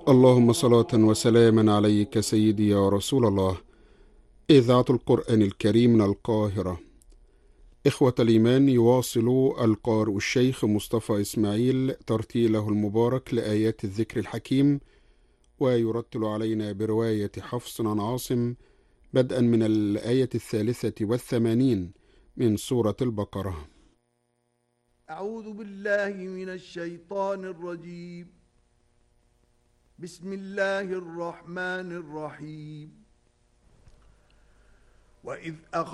اللهم صلاة وسلاما عليك سيدي يا رسول الله. إذاعة القرآن الكريم من القاهرة. إخوة الإيمان، يواصل القارئ الشيخ مصطفى إسماعيل ترتيله المبارك لآيات الذكر الحكيم، ويرتل علينا برواية حفص عن عاصم بدءا من الآية 83 من سورة البقرة. أعوذ بالله من الشيطان الرجيم. بسم الله الرحمن الرحيم. وإذ أخذ